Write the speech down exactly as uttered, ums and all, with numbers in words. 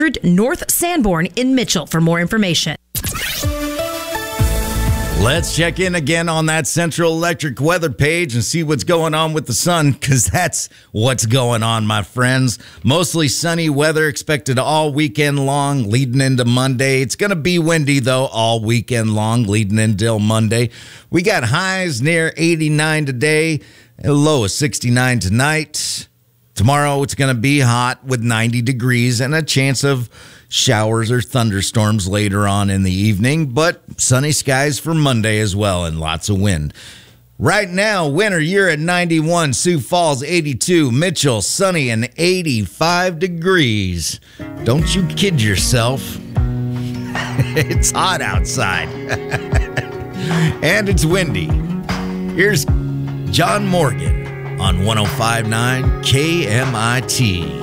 North Sanborn in Mitchell for more information. Let's check in again on that Central Electric weather page and see what's going on with the sun, because that's what's going on, my friends. Mostly sunny weather expected all weekend long, leading into Monday. It's going to be windy, though, all weekend long, leading until Monday. We got highs near eighty-nine today, a low of sixty-nine tonight. Tomorrow, it's going to be hot with ninety degrees and a chance of showers or thunderstorms later on in the evening, but sunny skies for Monday as well and lots of wind. Right now, winter, you're at ninety-one, Sioux Falls eighty-two, Mitchell sunny and eighty-five degrees. Don't you kid yourself. It's hot outside. And it's windy. Here's John Morgan on one oh five point nine K M I T.